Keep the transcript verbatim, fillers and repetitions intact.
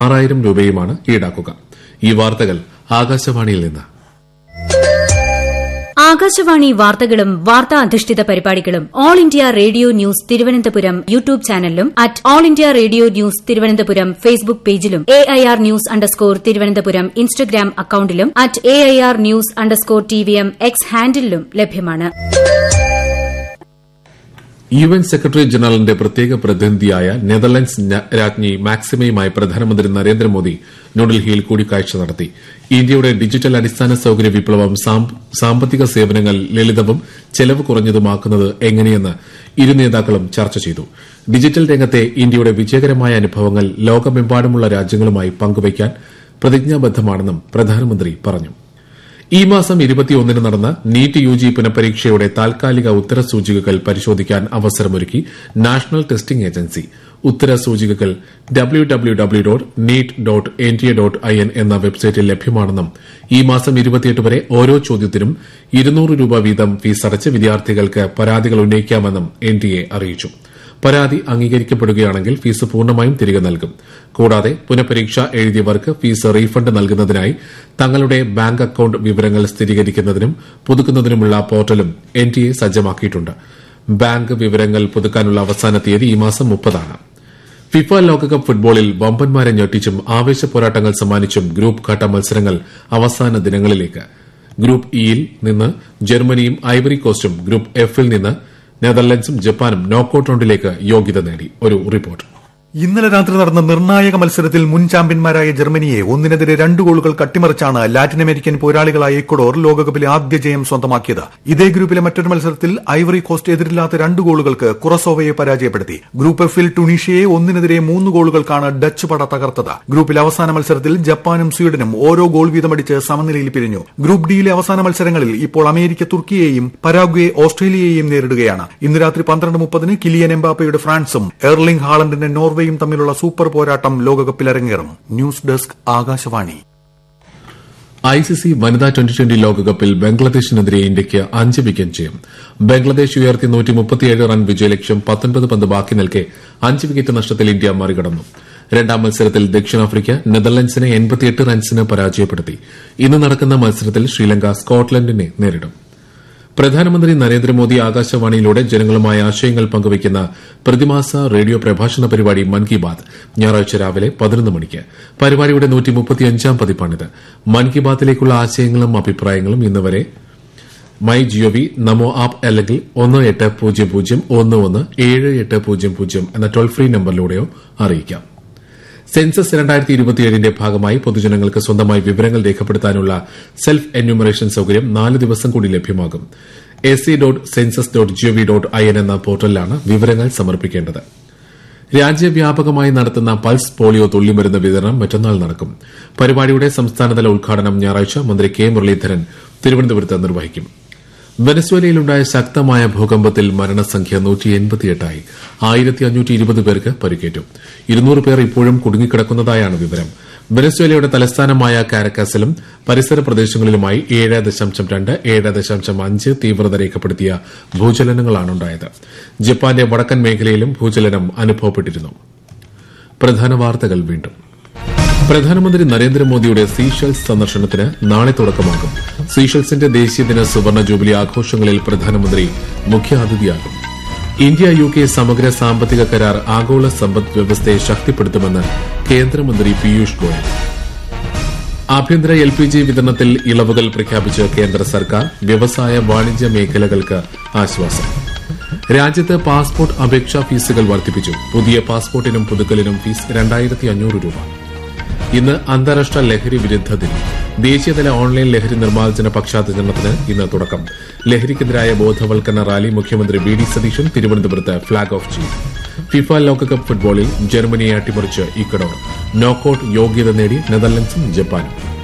ആറായിരം രൂപയുമാണ് ഈടാക്കുക. ഈ വാർത്തകൾ ആകാശവാണിയിൽ നിന്ന്. ആകാശവാണി വാർത്തകളും വാർത്താ അധിഷ്ഠിത പരിപാടികളും all India radio news Thiruvananthapuram YouTube ചാനലിലും at all India radio news Thiruvananthapuram Facebook പേജിലും A I R news underscore Thiruvananthapuram Instagram അക്കൌണ്ടിലും at A I R news underscore T V M X ഹാൻഡിലും ലഭ്യമാണ്. യു എൻ സെക്രട്ടറി ജനറലിന്റെ പ്രത്യേക പ്രതിനിധിയായ നെതർലൻഡ്സ് രാജ്ഞി മാക്സിമയുമായി പ്രധാനമന്ത്രി നരേന്ദ്രമോദി ന്യൂഡൽഹിയിൽ കൂടിക്കാഴ്ച നടത്തി. ഇന്ത്യയുടെ ഡിജിറ്റൽ അടിസ്ഥാന സൌകര്യ വിപ്ലവം സാമ്പത്തിക സേവനങ്ങൾ ലളിതവും ചെലവ് കുറഞ്ഞതുമാക്കുന്നത് എങ്ങനെയെന്ന് ഇരു നേതാക്കളും ചർച്ച ചെയ്തു. ഡിജിറ്റൽ രംഗത്തെ ഇന്ത്യയുടെ വിജയകരമായ അനുഭവങ്ങൾ ലോകമെമ്പാടുമുള്ള രാജ്യങ്ങളുമായി പങ്കുവയ്ക്കാൻ പ്രതിജ്ഞാബദ്ധമാണെന്നും പ്രധാനമന്ത്രി പറഞ്ഞു. ഈ മാസം ഇരുപത്തിയൊന്നിന് നടന്ന നീറ്റ് യുജി പുനഃപരീക്ഷയുടെ താൽക്കാലിക ഉത്തരസൂചികകൾ പരിശോധിക്കാൻ അവസരമൊരുക്കി national testing agency. ഉത്തരസൂചികകൾ W W W dot NEET dot N T A dot I N എന്ന വെബ്സൈറ്റിൽ ലഭ്യമാണെന്നും ഈ മാസം ഇരുപത്തിയെട്ട് വരെ ഓരോ ചോദ്യത്തിനും ഇരുന്നൂറ് രൂപ വീതം ഫീസടച്ച് വിദ്യാർത്ഥികൾക്ക് പരാതികൾ ഉന്നയിക്കാമെന്നും എൻ ടി എ അറിയിച്ചു. പരാതി അംഗീകരിക്കപ്പെടുകയാണെങ്കിൽ ഫീസ് പൂർണ്ണമായും തിരികെ നൽകും. കൂടാതെ പുനഃപരീക്ഷ എഴുതിയവർക്ക് ഫീസ് റീഫണ്ട് നൽകുന്നതിനായി തങ്ങളുടെ ബാങ്ക് അക്കൌണ്ട് വിവരങ്ങൾ സ്ഥിരീകരിക്കുന്നതിനും പുതുക്കുന്നതിനുമുള്ള പോർട്ടലും എൻ ടി എ സജ്ജമാക്കിയിട്ടുണ്ട്. ബാങ്ക് വിവരങ്ങൾ പുതുക്കാനുള്ള അവസാന തീയതി ഈ മാസം മുപ്പതാണ്. ഫിഫ ലോകകപ്പ് ഫുട്ബോളിൽ വമ്പന്മാരെ ഞെട്ടിച്ചും ആവേശ പോരാട്ടങ്ങൾ സമ്മാനിച്ചും ഗ്രൂപ്പ് ഘട്ട മത്സരങ്ങൾ അവസാന ദിനങ്ങളിലേക്ക്. ഗ്രൂപ്പ് ഇയിൽ നിന്ന് ജർമ്മനിയും ഐവറി കോസ്റ്റും ഗ്രൂപ്പ് എഫിൽ നിന്ന് നെതർലൻഡ്സും ജപ്പാനും നോക്കൌട്ട് റൌണ്ടിലേക്ക് യോഗ്യത നേടി. ഒരു റിപ്പോർട്ട്. ഇന്നലെ രാത്രി നടന്ന നിർണായക മത്സരത്തിൽ മുൻ ചാമ്പ്യന്മാരായ ജർമ്മനിയെ ഒന്നിനെതിരെ രണ്ട് ഗോളുകൾ കട്ടിമറിച്ചാണ് ലാറ്റിൻ അമേരിക്കൻ പോരാളികളായ ഇക്വഡോർ ലോകകപ്പിലെ ആദ്യ ജയം സ്വന്തമാക്കിയത്. ഇതേ ഗ്രൂപ്പിലെ മറ്റൊരു മത്സരത്തിൽ ഐവറി കോസ്റ്റ് എതിരില്ലാത്ത രണ്ട് ഗോളുകൾക്ക് കുറസോവയെ പരാജയപ്പെടുത്തി. ഗ്രൂപ്പ് എഫിൽ ടുണീഷ്യയെ ഒന്നിനെതിരെ മൂന്ന് ഗോളുകൾക്കാണ് ഡച്ച് പട തകർത്തത്. ഗ്രൂപ്പിലെ അവസാന മത്സരത്തിൽ ജപ്പാനും സ്വീഡനും ഓരോ ഗോൾ വീതമടിച്ച് സമനിലയിൽ പിരിഞ്ഞു. ഗ്രൂപ്പ് ഡിയിലെ അവസാന മത്സരങ്ങളിൽ ഇപ്പോൾ അമേരിക്ക തുർക്കിയെയും പരാഗ്വെ ഓസ്ട്രേലിയയെയും നേരിടുകയാണ്. ഇന്ന് രാത്രി പന്ത്രണ്ട് മുപ്പതിന് കിലിയൻ എംബാപ്പയുടെ ഫ്രാൻസും എർലിംഗ് ഹാളണ്ടിന്റെ നോർവേ തമ്മിലുള്ള സൂപ്പർ പോരാട്ടം ലോകകപ്പിൽ അരങ്ങേറും. News desk Akashvani. ഐസിസി വനിതാ ട്വന്റി ട്വന്റി ലോകകപ്പിൽ ബംഗ്ലാദേശിനെതിരെ ഇന്ത്യയ്ക്ക് അഞ്ച് വിക്കറ്റ് ജയം. ബംഗ്ലാദേശ് ഉയർത്തി നൂറ്റി മുപ്പത്തിയേഴ് റൺ വിജയലക്ഷ്യം പത്തൊൻപത് പന്ത് ബാക്കി നിൽക്കെ അഞ്ച് വിക്കറ്റ് നഷ്ടത്തിൽ ഇന്ത്യ മറികടന്നു. രണ്ടാം മത്സരത്തിൽ ദക്ഷിണാഫ്രിക്ക നെതർലൻഡ്സിനെ എൺപത്തിയെട്ട് റൺസിന് പരാജയപ്പെടുത്തി. ഇന്ന് നടക്കുന്ന മത്സരത്തിൽ ശ്രീലങ്ക സ്കോട്ട്ലൻഡിനെ നേരിടും. പ്രധാനമന്ത്രി നരേന്ദ്രമോദി ആകാശവാണിയിലൂടെ ജനങ്ങളുമായി ആശയങ്ങൾ പങ്കുവയ്ക്കുന്ന പ്രതിമാസ റേഡിയോ പ്രഭാഷണ പരിപാടി മൻ കി ബാത് ഞായറാഴ്ച രാവിലെ പതിനൊന്ന് മണിക്ക്. പരിപാടിയുടെ നൂറ്റി മുപ്പത്തിയഞ്ചാം പതിപ്പാണിത്. മൻ കി ബാത്തിലേക്കുള്ള ആശയങ്ങളും അഭിപ്രായങ്ങളും ഇന്ന് വരെ മൈ ജിഒവി, നമോ ആപ്പ് അല്ലെങ്കിൽ ഒന്ന് എട്ട് പൂജ്യം പൂജ്യം ഒന്ന് ഒന്ന് ഏഴ് എട്ട് പൂജ്യം പൂജ്യം എന്ന ടോൾ ഫ്രീ നമ്പറിലൂടെയോ അറിയിക്കാം. സെൻസസ് രണ്ടായിരത്തി ഇരുപത്തിയേഴിന്റെ ഭാഗമായി പൊതുജനങ്ങൾക്ക് സ്വന്തമായി വിവരങ്ങൾ രേഖപ്പെടുത്താനുള്ള സെൽഫ് എന്യൂമറേഷൻ സൌകര്യം നാല് ദിവസം കൂടി ലഭ്യമാകും. S C dot census dot G O V dot I N എന്ന പോർട്ടലിലാണ് വിവരങ്ങൾ സമർപ്പിക്കേണ്ടത്. രാജ്യവ്യാപകമായി നടത്തുന്ന പൾസ് പോളിയോ തുള്ളിമരുന്ന് വിതരണം മറ്റന്നാൾ നടക്കും. പരിപാടിയുടെ സംസ്ഥാനതല ഉദ്ഘാടനം ഞായറാഴ്ച മന്ത്രി കെ മുരളീധരൻ തിരുവനന്തപുരത്ത് നിർവഹിക്കും. വെനസ്വേലയിലുണ്ടായ ശക്തമായ ഭൂകമ്പത്തിൽ മരണസംഖ്യ നൂറ്റി എൺപത്തിയെട്ടായി. ആയിരത്തി അഞ്ഞൂറ്റി ഇരുപത് പേർക്ക് പരിക്കേറ്റു. ഇരുന്നൂറ് പേർ ഇപ്പോഴും കുടുങ്ങിക്കിടക്കുന്നതായാണ് വിവരം. വെനസ്വേലയുടെ തലസ്ഥാനമായ കാരക്കാസിലും പരിസര പ്രദേശങ്ങളിലുമായി ഏഴ് ദശാംശം രണ്ട് ഏഴ് ദശാംശം അഞ്ച് തീവ്രത രേഖപ്പെടുത്തിയ ഭൂചലനങ്ങളാണുണ്ടായത്. ജപ്പാന്റെ വടക്കൻ മേഖലയിലും ഭൂചലനം അനുഭവപ്പെട്ടിരുന്നു. പ്രധാന വാർത്തകൾ വീണ്ടും. പ്രധാനമന്ത്രി നരേന്ദ്രമോദിയുടെ സീഷെൽസ് സന്ദർശനത്തിന് നാളെ തുടക്കമാകും. സീഷെൽസിന്റെ ദേശീയദിന സുവർണ ജൂബിലി ആഘോഷങ്ങളിൽ പ്രധാനമന്ത്രി മുഖ്യാതിഥിയാകും. ഇന്ത്യ യു കെ സമഗ്ര സാമ്പത്തിക കരാർ ആഗോള സമ്പദ് വ്യവസ്ഥയെ ശക്തിപ്പെടുത്തുമെന്ന് കേന്ദ്രമന്ത്രി പീയൂഷ് ഗോയൽ. ആഭ്യന്തര എൽ പി ജി വിതരണത്തിൽ ഇളവുകൾ പ്രഖ്യാപിച്ച് കേന്ദ്ര സർക്കാർ. വ്യവസായ വാണിജ്യ മേഖലകൾക്ക് ആശ്വാസം. രാജ്യത്ത് പാസ്പോർട്ട് അപേക്ഷാ ഫീസുകൾ വർദ്ധിപ്പിച്ചു. പുതിയ പാസ്പോർട്ടിനും പുതുക്കലിനും ഫീസ് രണ്ടായിരത്തി അഞ്ഞൂറ് രൂപ. ഇന്ന് അന്താരാഷ്ട്ര ലഹരി വിരുദ്ധ ദിനം. ദേശീയതല ഓൺലൈൻ ലഹരി നിർമ്മാർജ്ജന പക്ഷാചരണത്തിന് ഇന്ന് തുടക്കം. ലഹരിക്കെതിരായ ബോധവൽക്കരണ റാലി മുഖ്യമന്ത്രി വി ഡി സതീശൻ തിരുവനന്തപുരത്ത് ഫ്ളാഗ് ഓഫ് ചെയ്തു. ഫിഫ ലോകകപ്പ് ഫുട്ബോളിൽ ജർമ്മനിയെ അട്ടിമറിച്ച് ഇക്വഡോർ. നോക്കൌട്ട് യോഗ്യത നേടി നെതർലൻഡ്സും ജപ്പാനും.